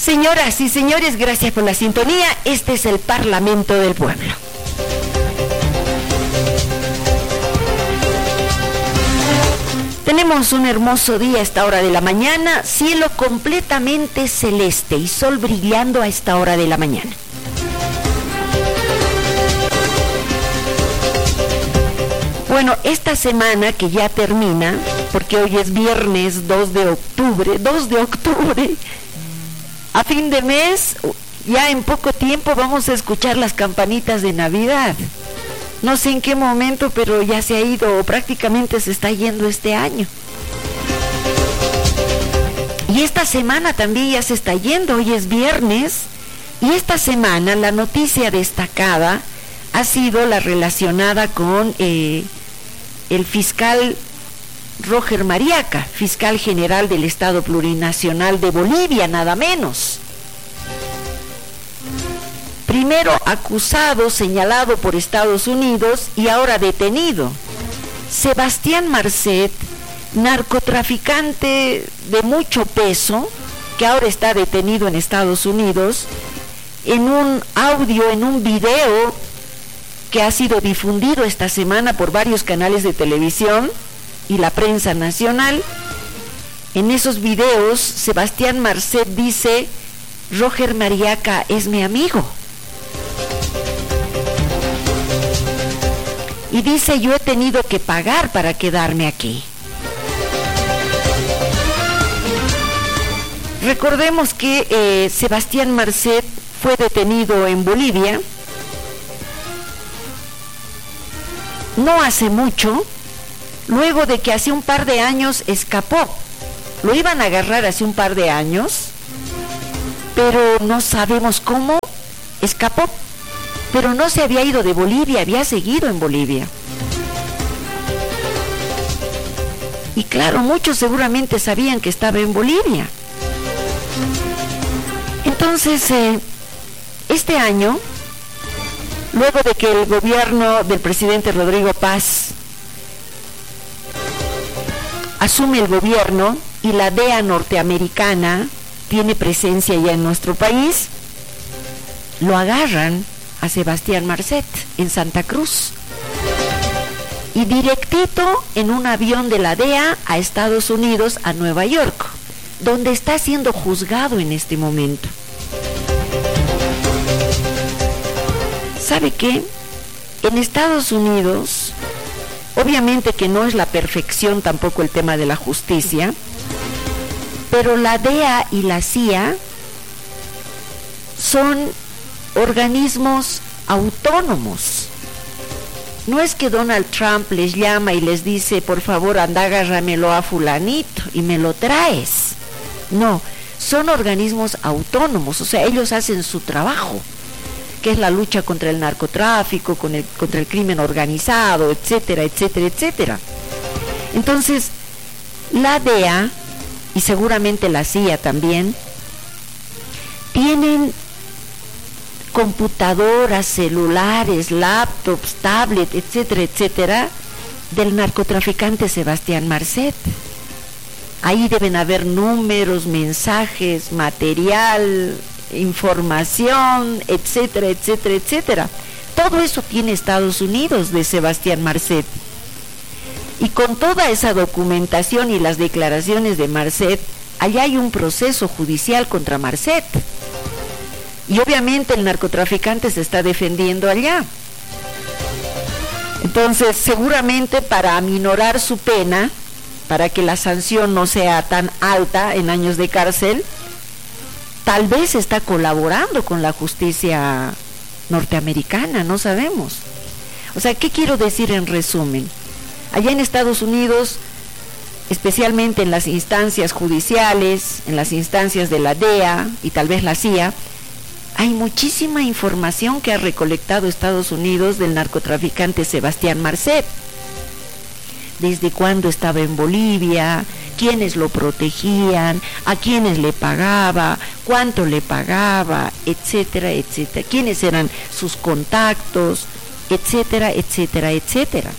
Señoras y señores, gracias por la sintonía. Este es el Parlamento del Pueblo. Tenemos un hermoso día a esta hora de la mañana, cielo completamente celeste y sol brillando a esta hora de la mañana. Bueno, esta semana que ya termina, porque hoy es viernes 2 de octubre, a fin de mes, ya en poco tiempo vamos a escuchar las campanitas de Navidad. No sé en qué momento, pero ya se ha ido, o prácticamente se está yendo este año. Y esta semana también ya se está yendo, hoy es viernes, y esta semana la noticia destacada ha sido la relacionada con el fiscal Roger Mariaca, fiscal general del Estado Plurinacional de Bolivia, nada menos. Primero acusado, señalado por Estados Unidos y ahora detenido. Sebastián Marcet, narcotraficante de mucho peso, que ahora está detenido en Estados Unidos, en un audio, en un video que ha sido difundido esta semana por varios canales de televisión y la prensa nacional. En esos videos, Sebastián Marcet dice: Roger Mariaca es mi amigo. Y dice: yo he tenido que pagar para quedarme aquí. Recordemos que Sebastián Marcet fue detenido en Bolivia no hace mucho, luego de que hace un par de años escapó. Lo iban a agarrar hace un par de años, pero no sabemos cómo escapó. Pero no se había ido de Bolivia, había seguido en Bolivia. Y claro, muchos seguramente sabían que estaba en Bolivia. Entonces, este año, luego de que el gobierno del presidente Rodrigo Paz asume el gobierno y la DEA norteamericana tiene presencia ya en nuestro país, lo agarran a Sebastián Marcet en Santa Cruz y directito en un avión de la DEA a Estados Unidos, a Nueva York, donde está siendo juzgado en este momento. ¿Sabe qué? En Estados Unidos, obviamente que no es la perfección tampoco el tema de la justicia, pero la DEA y la CIA son organismos autónomos. No es que Donald Trump les llama y les dice: por favor, anda, agárramelo a fulanito y me lo traes. No, son organismos autónomos, o sea, ellos hacen su trabajo, que es la lucha contra el narcotráfico, contra el crimen organizado, etcétera, etcétera, etcétera. Entonces, la DEA, y seguramente la CIA también, tienen computadoras, celulares, laptops, tablets, etcétera, etcétera, del narcotraficante Sebastián Marcet. Ahí deben haber números, mensajes, material, información, etcétera, etcétera, etcétera. Todo eso tiene Estados Unidos de Sebastián Marcet. Y con toda esa documentación y las declaraciones de Marcet, allá hay un proceso judicial contra Marcet. Y obviamente el narcotraficante se está defendiendo allá. Entonces, seguramente para aminorar su pena, para que la sanción no sea tan alta en años de cárcel, tal vez está colaborando con la justicia norteamericana, no sabemos. O sea, ¿qué quiero decir en resumen? Allá en Estados Unidos, especialmente en las instancias judiciales, en las instancias de la DEA y tal vez la CIA, hay muchísima información que ha recolectado Estados Unidos del narcotraficante Sebastián Marcet. Desde cuándo estaba en Bolivia, quiénes lo protegían, a quiénes le pagaba, cuánto le pagaba, etcétera, etcétera, quiénes eran sus contactos, etcétera, etcétera, etcétera.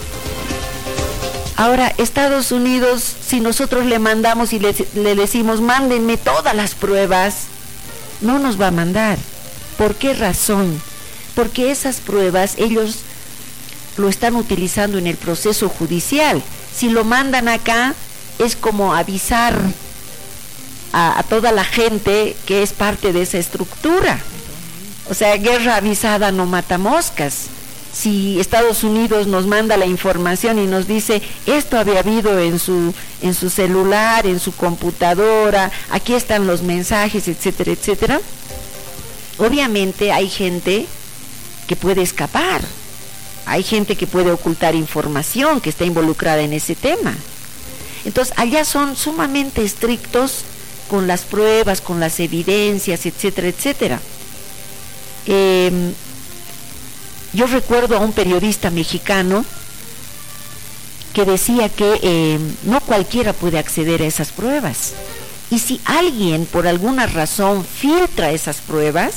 Ahora, Estados Unidos, si nosotros le mandamos y le decimos: mándenme todas las pruebas, no nos va a mandar. ¿Por qué razón? Porque esas pruebas ellos lo están utilizando en el proceso judicial. Si lo mandan acá, es como avisar a toda la gente que es parte de esa estructura. O sea, guerra avisada no mata moscas. Si Estados Unidos nos manda la información y nos dice, esto había habido en su celular, en su computadora, aquí están los mensajes, etcétera, etcétera, obviamente hay gente que puede escapar, hay gente que puede ocultar información, que está involucrada en ese tema. Entonces, allá son sumamente estrictos con las pruebas, con las evidencias, etcétera, etcétera. Yo recuerdo a un periodista mexicano que decía que no cualquiera puede acceder a esas pruebas. Y si alguien por alguna razón filtra esas pruebas,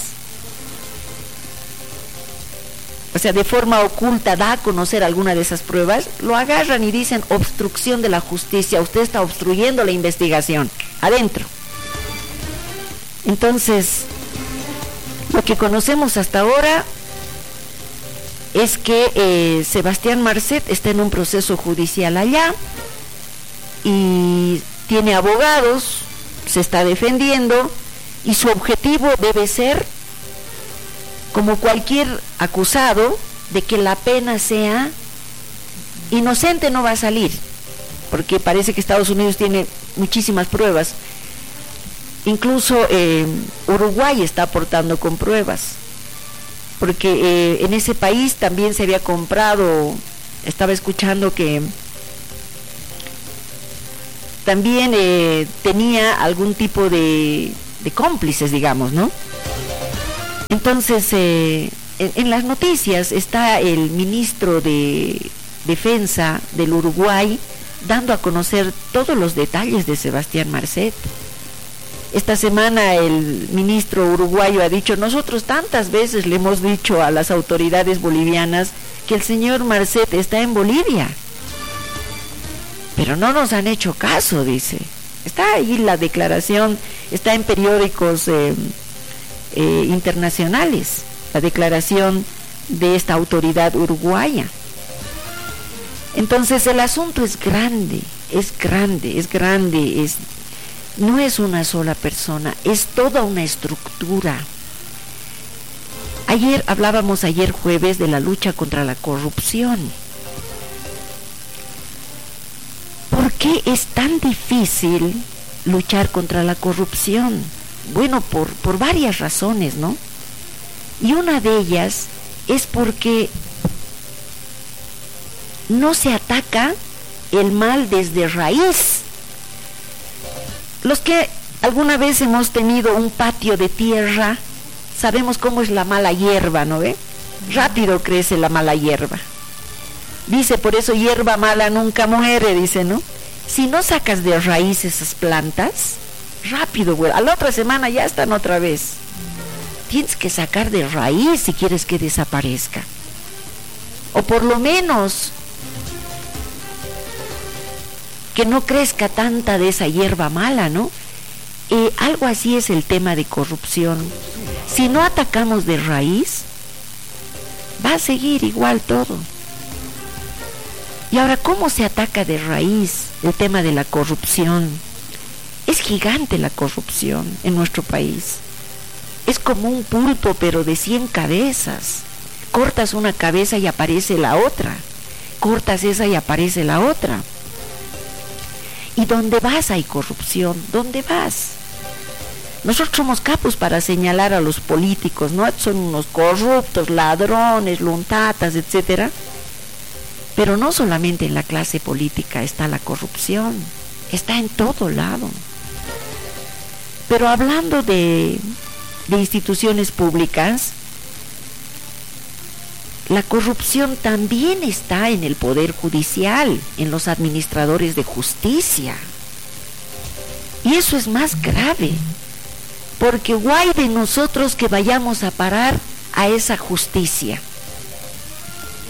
o sea, de forma oculta da a conocer alguna de esas pruebas, lo agarran y dicen obstrucción de la justicia, usted está obstruyendo la investigación, adentro. Entonces, lo que conocemos hasta ahora es que Sebastián Marcet está en un proceso judicial allá y tiene abogados, se está defendiendo y su objetivo debe ser, como cualquier acusado, de que la pena sea inocente. No va a salir, porque parece que Estados Unidos tiene muchísimas pruebas. Incluso Uruguay está aportando con pruebas, porque en ese país también se había comprado, estaba escuchando que también tenía algún tipo de cómplices, digamos, ¿no? Entonces, en las noticias está el ministro de Defensa del Uruguay dando a conocer todos los detalles de Sebastián Marcet. Esta semana el ministro uruguayo ha dicho, nosotros tantas veces le hemos dicho a las autoridades bolivianas que el señor Marcet está en Bolivia, pero no nos han hecho caso, dice. Está ahí la declaración, está en periódicos internacionales, la declaración de esta autoridad uruguaya. Entonces el asunto es grande, no es una sola persona, es toda una estructura. Hablábamos ayer jueves de la lucha contra la corrupción. ¿Por qué es tan difícil luchar contra la corrupción? Bueno, por varias razones, ¿no? Y una de ellas es porque no se ataca el mal desde raíz. Los que alguna vez hemos tenido un patio de tierra, sabemos cómo es la mala hierba, ¿no ve? Rápido crece la mala hierba. Dice, por eso hierba mala nunca muere, dice, ¿no? Si no sacas de raíz esas plantas, rápido, güey, a la otra semana ya están otra vez. Tienes que sacar de raíz si quieres que desaparezca. O por lo menos que no crezca tanta de esa hierba mala, ¿no? Algo así es el tema de corrupción. Si no atacamos de raíz, va a seguir igual todo. Y ahora, ¿cómo se ataca de raíz el tema de la corrupción? Es gigante la corrupción en nuestro país. Es como un pulpo, pero de 100 cabezas. Cortas una cabeza y aparece la otra. Cortas esa y aparece la otra. ¿Y dónde vas hay corrupción? ¿Dónde vas? Nosotros somos capos para señalar a los políticos, ¿no? Son unos corruptos, ladrones, luntatas, etcétera. Pero no solamente en la clase política está la corrupción, está en todo lado. Pero hablando de instituciones públicas, la corrupción también está en el Poder Judicial, en los administradores de justicia. Y eso es más grave, porque guay de nosotros que vayamos a parar a esa justicia.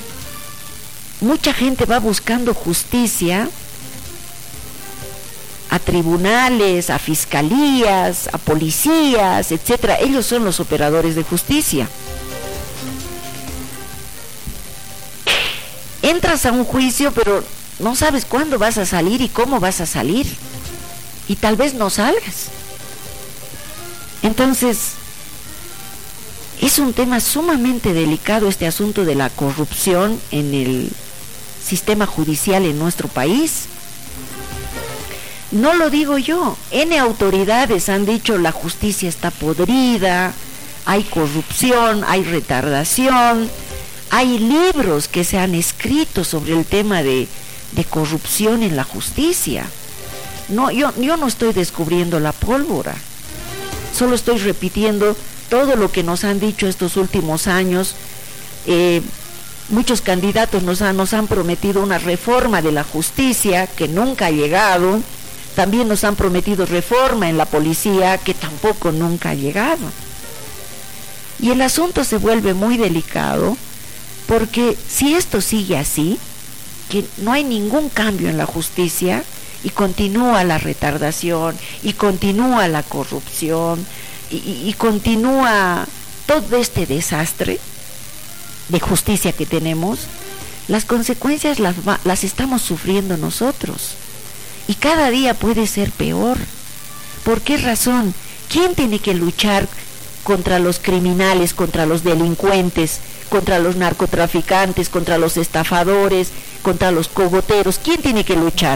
Mucha gente va buscando justicia a tribunales, a fiscalías, a policías, etcétera. Ellos son los operadores de justicia. Entras a un juicio, pero no sabes cuándo vas a salir y cómo vas a salir. Y tal vez no salgas. Entonces, es un tema sumamente delicado este asunto de la corrupción en el sistema judicial en nuestro país. No lo digo yo, N autoridades han dicho la justicia está podrida, hay corrupción, hay retardación, hay libros que se han escrito sobre el tema de corrupción en la justicia. No, yo no estoy descubriendo la pólvora, solo estoy repitiendo todo lo que nos han dicho estos últimos años. Muchos candidatos nos han prometido una reforma de la justicia que nunca ha llegado. También nos han prometido reforma en la policía que tampoco nunca ha llegado. Y el asunto se vuelve muy delicado porque si esto sigue así, que no hay ningún cambio en la justicia y continúa la retardación y continúa la corrupción y continúa todo este desastre de justicia que tenemos, las consecuencias las estamos sufriendo nosotros. Y cada día puede ser peor. ¿Por qué razón? ¿Quién tiene que luchar contra los criminales, contra los delincuentes, contra los narcotraficantes, contra los estafadores, contra los cogoteros? ¿Quién tiene que luchar?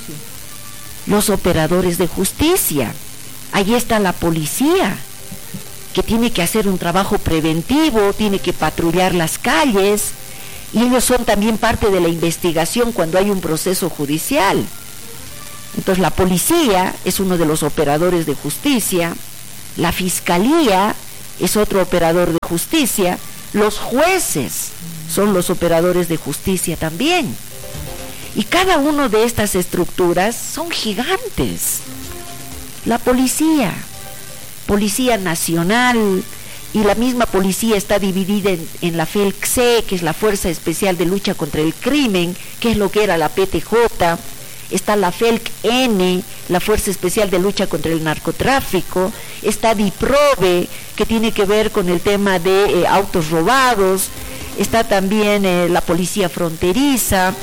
Los operadores de justicia. Ahí está la policía, que tiene que hacer un trabajo preventivo, tiene que patrullar las calles, y ellos son también parte de la investigación cuando hay un proceso judicial. Entonces la policía es uno de los operadores de justicia, la fiscalía es otro operador de justicia, los jueces son los operadores de justicia también. Y cada una de estas estructuras son gigantes. La policía nacional, y la misma policía está dividida en la FELCSE, que es la Fuerza Especial de Lucha contra el Crimen, que es lo que era la PTJ. Está la FELC-N, la Fuerza Especial de Lucha contra el Narcotráfico. Está DIPROVE, que tiene que ver con el tema de autos robados. Está también la Policía Fronteriza,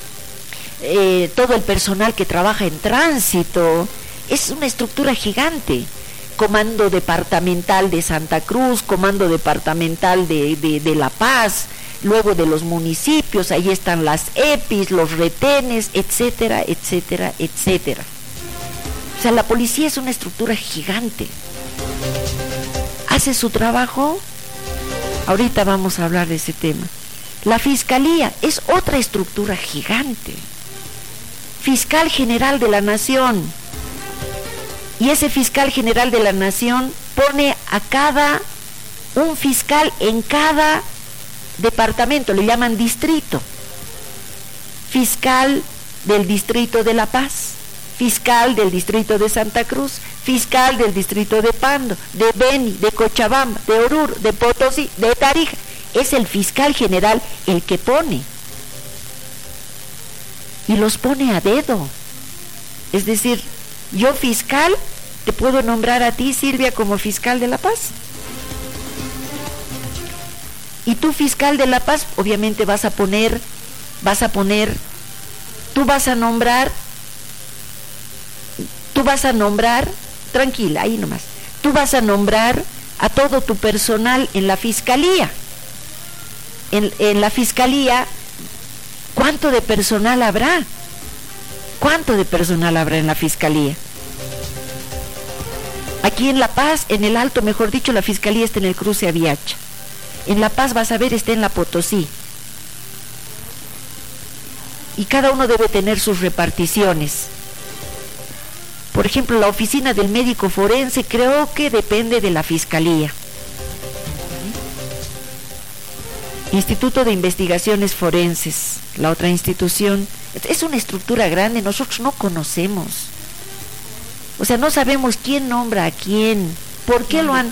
todo el personal que trabaja en tránsito. Es una estructura gigante. Comando Departamental de Santa Cruz, Comando Departamental de La Paz, luego de los municipios, ahí están las EPIs, los retenes, etcétera, etcétera, etcétera. O sea, la policía es una estructura gigante. ¿Hace su trabajo? Ahorita vamos a hablar de ese tema. La fiscalía es otra estructura gigante. Fiscal General de la Nación. Y ese fiscal general de la nación pone a un fiscal en cada departamento, le llaman distrito. Fiscal del distrito de La Paz, fiscal del distrito de Santa Cruz, fiscal del distrito de Pando, de Beni, de Cochabamba, de Oruro, de Potosí, de Tarija. Es el fiscal general el que pone. Y los pone a dedo. Es decir, yo fiscal, te puedo nombrar a ti, Silvia, como fiscal de La Paz. Y tú, fiscal de La Paz, obviamente tú vas a nombrar, tranquila, ahí nomás, tú vas a nombrar a todo tu personal en la fiscalía. En la fiscalía, ¿cuánto de personal habrá? ¿Cuánto de personal habrá en la fiscalía? Aquí en La Paz, en el Alto, mejor dicho, la fiscalía está en el cruce Aviacha. En La Paz, vas a ver, está en la Potosí. Y cada uno debe tener sus reparticiones. Por ejemplo, la oficina del médico forense creo que depende de la fiscalía. Instituto de Investigaciones Forenses, la otra institución. Es una estructura grande, nosotros no conocemos. O sea, no sabemos quién nombra a quién, por qué lo han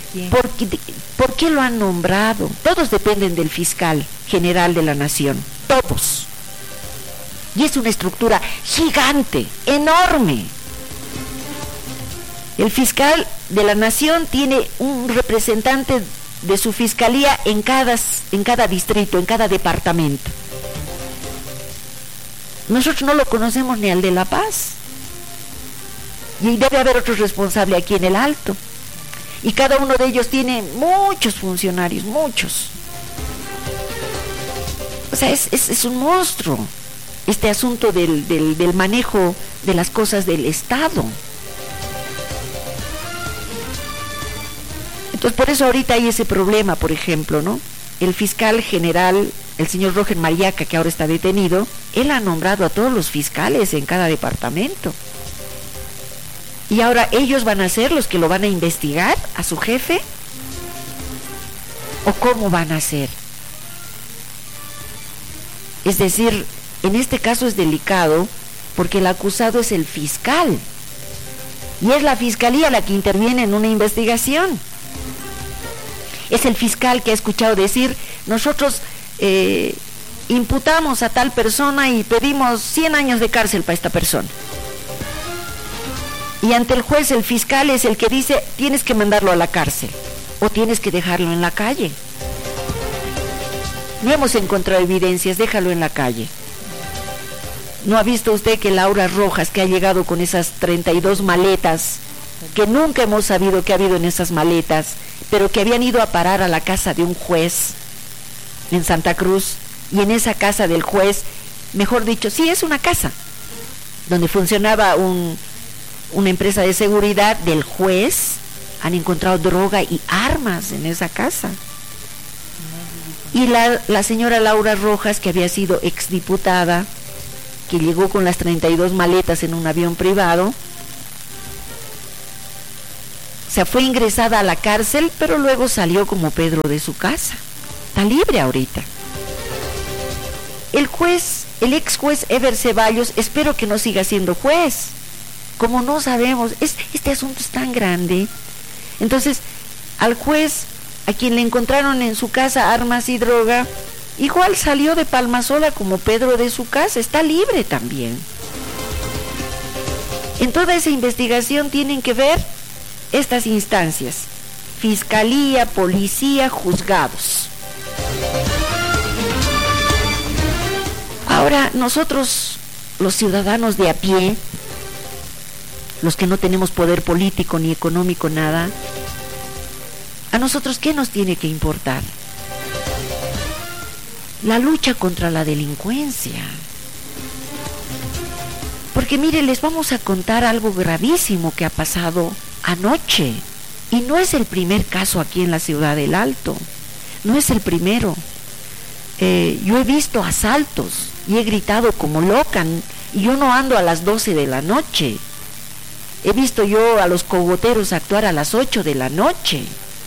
nombrado. Todos dependen del fiscal general de la nación, todos. Y es una estructura gigante, enorme. El fiscal de la nación tiene un representante de su fiscalía en cada distrito, en cada departamento. Nosotros no lo conocemos ni al de La Paz. Y debe haber otro responsable aquí en el Alto. Y cada uno de ellos tiene muchos funcionarios, muchos. O sea, es un monstruo este asunto del manejo de las cosas del Estado. Entonces, por eso ahorita hay ese problema, por ejemplo, ¿no? El fiscal general, el señor Roger Mariaca, que ahora está detenido, él ha nombrado a todos los fiscales en cada departamento. Y ahora ellos van a ser los que lo van a investigar a su jefe. ¿O cómo van a ser? Es decir, en este caso es delicado porque el acusado es el fiscal. Y es la fiscalía la que interviene en una investigación. Es el fiscal que ha escuchado decir, nosotros imputamos a tal persona y pedimos 100 años de cárcel para esta persona. Y ante el juez, el fiscal es el que dice, tienes que mandarlo a la cárcel o tienes que dejarlo en la calle. No hemos encontrado evidencias, déjalo en la calle. ¿No ha visto usted que Laura Rojas, que ha llegado con esas 32 maletas, que nunca hemos sabido qué ha habido en esas maletas, pero que habían ido a parar a la casa de un juez en Santa Cruz, y en esa casa del juez, mejor dicho, sí, es una casa, donde funcionaba una empresa de seguridad del juez, han encontrado droga y armas en esa casa? Y la señora Laura Rojas, que había sido exdiputada, que llegó con las 32 maletas en un avión privado, o sea, fue ingresada a la cárcel, pero luego salió como Pedro de su casa. Está libre ahorita. El ex juez Ever Ceballos, espero que no siga siendo juez. Como no sabemos, este asunto es tan grande. Entonces, al juez, a quien le encontraron en su casa armas y droga, igual salió de Palmasola como Pedro de su casa, está libre también. En toda esa investigación tienen que ver estas instancias: fiscalía, policía, juzgados. Ahora, nosotros, los ciudadanos de a pie, los que no tenemos poder político ni económico, nada, ¿a nosotros qué nos tiene que importar? La lucha contra la delincuencia. Porque mire, les vamos a contar algo gravísimo que ha pasado anoche, y no es el primer caso aquí en la Ciudad del Alto, no es el primero. Yo he visto asaltos y he gritado como loca, y yo no ando a las 12 de la noche. He visto yo a los cogoteros actuar a las 8 de la noche.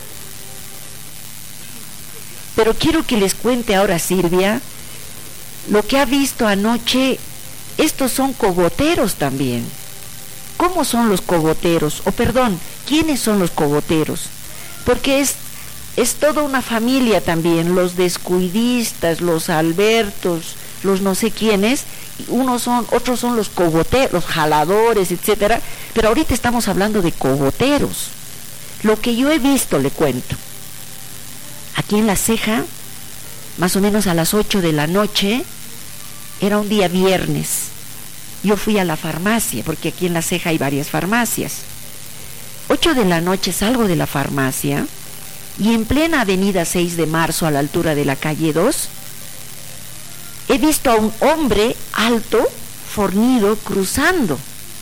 Pero quiero que les cuente ahora, Silvia, lo que ha visto anoche. Estos son cogoteros también. ¿Cómo son los cogoteros? O perdón, ¿quiénes son los cogoteros? Porque es toda una familia también, los descuidistas, los Albertos, los no sé quiénes, otros son los cogoteros, los jaladores, etcétera, pero ahorita estamos hablando de cogoteros. Lo que yo he visto, le cuento. Aquí en La Ceja, más o menos a las 8 de la noche, era un día viernes. Yo fui a la farmacia, porque aquí en La Ceja hay varias farmacias. 8 de la noche salgo de la farmacia y en plena avenida 6 de marzo, a la altura de la calle 2, he visto a un hombre alto, fornido, cruzando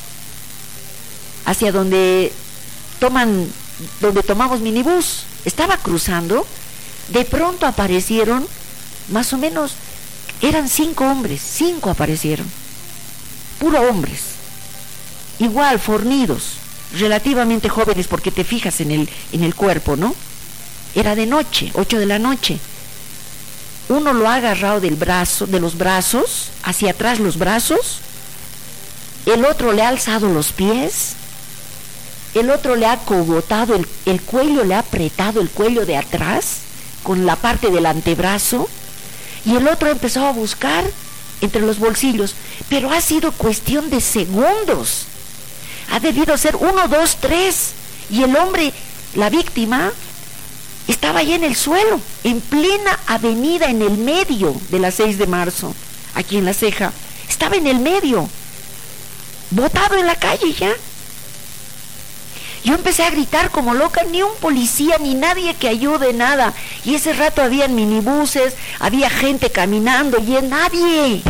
hacia donde tomamos minibús. Estaba cruzando, de pronto aparecieron, más o menos, eran 5 hombres, 5 aparecieron, puro hombres, igual fornidos, relativamente jóvenes, porque te fijas en el cuerpo, ¿no? Era de noche, 8 de la noche. Uno lo ha agarrado de los brazos, hacia atrás los brazos, el otro le ha alzado los pies, el otro le ha cogotado el cuello, le ha apretado el cuello de atrás con la parte del antebrazo, y el otro empezó a buscar entre los bolsillos, pero ha sido cuestión de segundos. Ha debido ser 1, 2, 3. Y el hombre, la víctima, estaba ahí en el suelo, en plena avenida, en el medio de la 6 de marzo, aquí en La Ceja. Estaba en el medio, botado en la calle ya. Yo empecé a gritar como loca, ni un policía, ni nadie que ayude, nada. Y ese rato habían minibuses, había gente caminando y nadie.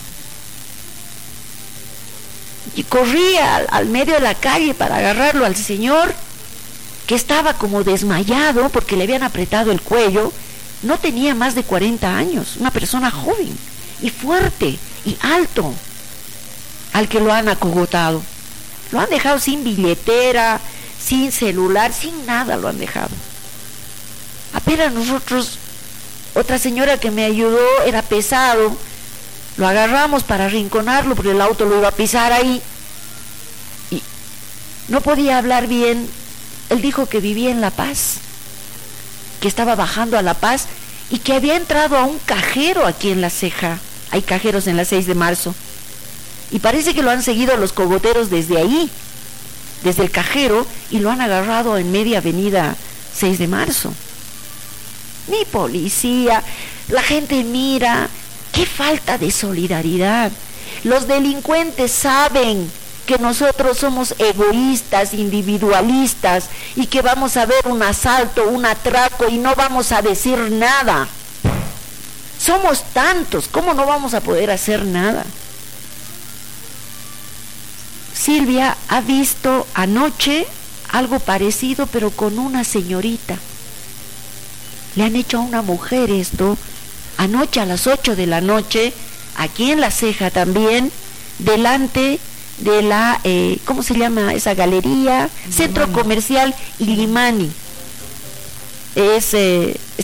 Y corrí al medio de la calle para agarrarlo al señor, que estaba como desmayado porque le habían apretado el cuello. No tenía más de 40 años, una persona joven y fuerte y alto, al que lo han acogotado. Lo han dejado sin billetera, sin celular, sin nada lo han dejado. Apenas nosotros, otra señora que me ayudó, era pesado, lo agarramos para arrinconarlo porque el auto lo iba a pisar ahí y no podía hablar bien. Él dijo que vivía en La Paz, que estaba bajando a La Paz y que había entrado a un cajero aquí en La Ceja. Hay cajeros en la 6 de marzo y parece que lo han seguido los cogoteros desde ahí, desde el cajero, y lo han agarrado en media avenida 6 de marzo. Ni policía, la gente mira. ¡Qué falta de solidaridad! Los delincuentes saben que nosotros somos egoístas, individualistas, y que vamos a ver un asalto, un atraco y no vamos a decir nada. Somos tantos, ¿cómo no vamos a poder hacer nada? Silvia ha visto anoche algo parecido, pero con una señorita. Le han hecho a una mujer esto, anoche a las 8 de la noche, aquí en La Ceja también, delante de la, ¿cómo se llama esa galería? Centro Comercial Illimani. Es